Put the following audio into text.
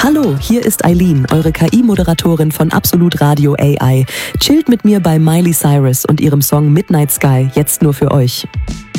Hallo, hier ist Eileen, eure KI-Moderatorin von Absolut Radio AI. Chillt mit mir bei Miley Cyrus und ihrem Song Midnight Sky, jetzt nur für euch.